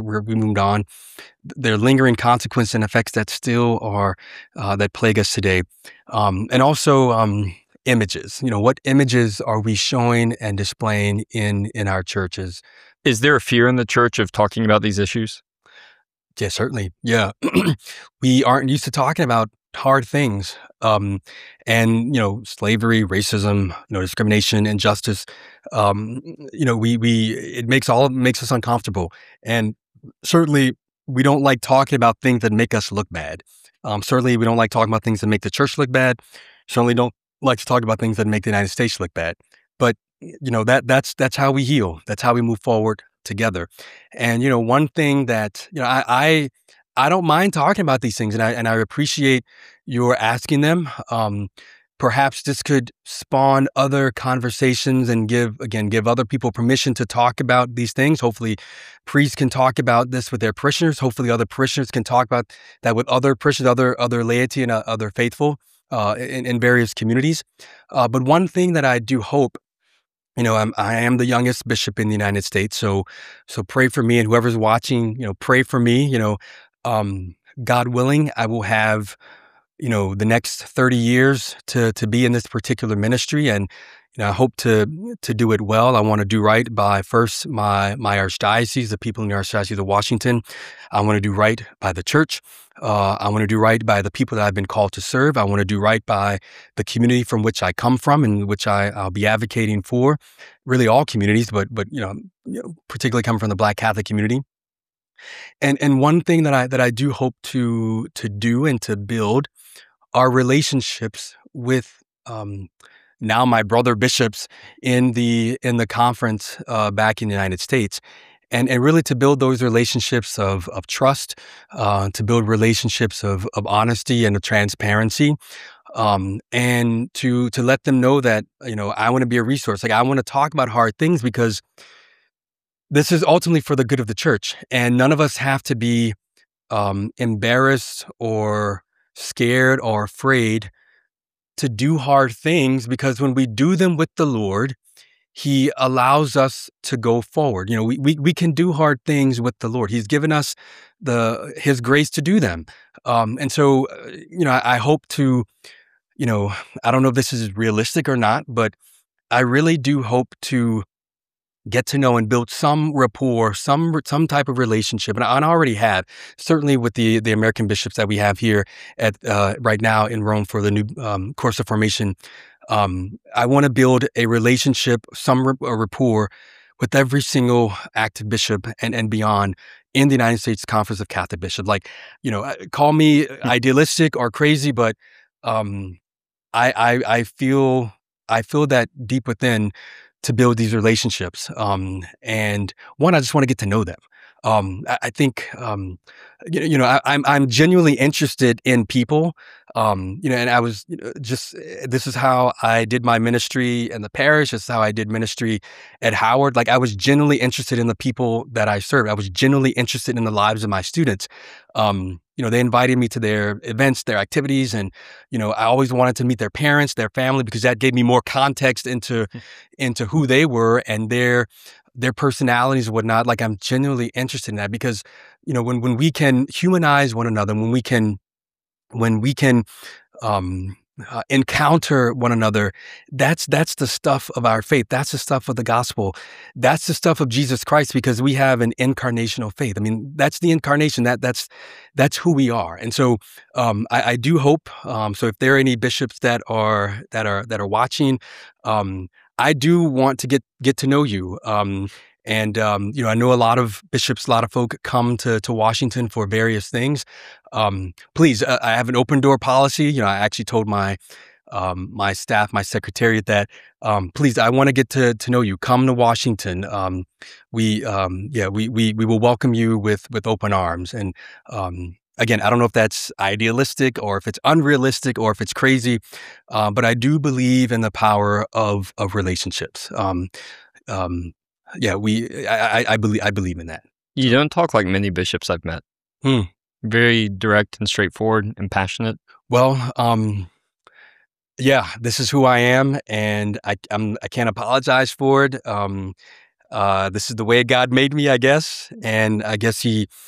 we moved on. There are lingering consequences and effects that still are that plague us today, and also images. What images are we showing and displaying in our churches? Is there a fear in the church of talking about these issues? Yeah, certainly. Yeah. We aren't used to talking about hard things. And, slavery, racism, discrimination, injustice, it makes us uncomfortable. And certainly we don't like talking about things that make us look bad. Certainly we don't like talking about things that make the church look bad. Certainly don't like to talk about things that make the United States look bad. But, that's how we heal. That's how we move forward together. And one thing that I don't mind talking about these things, and I appreciate your asking them. Perhaps this could spawn other conversations and give other people permission to talk about these things. Hopefully, priests can talk about this with their parishioners. Hopefully, other parishioners can talk about that with other parishioners, other laity, and other faithful in various communities. But one thing that I do hope. I am the youngest bishop in the United States, so pray for me, and whoever's watching, pray for me. God willing, I will have the next 30 years to be in this particular ministry, and I hope to do it well. I want to do right by first my archdiocese, the people in the Archdiocese of Washington. I want to do right by the church. I want to do right by the people that I've been called to serve. I want to do right by the community from which I come from and which I'll be advocating for. Really, all communities, but particularly coming from the Black Catholic community. And one thing that I do hope to do and to build are relationships with now my brother bishops in the conference back in the United States, and really to build those relationships of trust, to build relationships of honesty and of transparency, and to let them know that I want to be a resource. Like, I want to talk about hard things because this is ultimately for the good of the church, and none of us have to be embarrassed or scared or afraid to do hard things, because when we do them with the Lord, He allows us to go forward. We can do hard things with the Lord. He's given us His grace to do them. And so, I hope to, I don't know if this is realistic or not, but I really do hope to get to know and build some rapport, some type of relationship, and I already have, certainly with the American bishops that we have here at right now in Rome for the new course of formation. I want to build a relationship, a rapport with every single active bishop and beyond in the United States Conference of Catholic Bishops. Like, call me idealistic or crazy, but I feel that deep within to build these relationships. And one, I just want to get to know them. I think, I'm genuinely interested in people. And I was this is how I did my ministry in the parish. This is how I did ministry at Howard. Like, I was genuinely interested in the people that I served. I was genuinely interested in the lives of my students. They invited me to their events, their activities, and, I always wanted to meet their parents, their family, because that gave me more context into who they were and their personalities and whatnot. Like, I'm genuinely interested in that because, when we can humanize one another, when we can encounter one another, that's the stuff of our faith. That's the stuff of the gospel. That's the stuff of Jesus Christ, because we have an incarnational faith. I mean, that's the incarnation. That's who we are. And so I do hope. So if there are any bishops that are watching, I do want to get to know you. And I know a lot of bishops, a lot of folk come to Washington for various things. Please, I have an open door policy. I actually told my staff, my secretariat, that please, I want to get to know you. Come to Washington. We will welcome you with open arms. And again, I don't know if that's idealistic or if it's unrealistic or if it's crazy, but I do believe in the power of relationships. I believe in that. You don't talk like many bishops I've met. Very direct and straightforward and passionate. Well, this is who I am, and I can't apologize for it. This is the way God made me, I guess. And I guess he